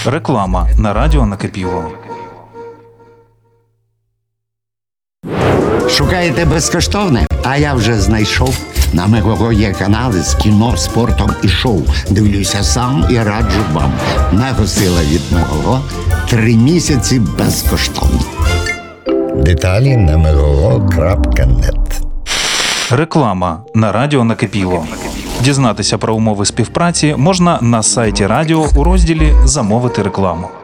Реклама на радіо Накипіло. Шукаєте безкоштовне? А я вже знайшов. На Мегого є канали з кіно, спортом і шоу. Дивлюся сам і раджу вам. Мегосила від Мегого. 3 місяці безкоштовно. Деталі на megogo.net. Реклама на радіо Накипіло. Дізнатися про умови співпраці можна на сайті радіо у розділі «Замовити рекламу».